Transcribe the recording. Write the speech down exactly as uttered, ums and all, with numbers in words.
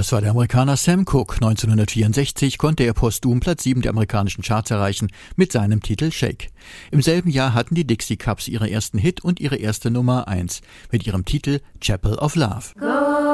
Das war der Amerikaner Sam Cooke. neunzehnhundertvierundsechzig konnte er posthum Platz sieben der amerikanischen Charts erreichen mit seinem Titel Shake. Im selben Jahr hatten die Dixie Cups ihren ersten Hit und ihre erste Nummer eins mit ihrem Titel Chapel of Love. Go.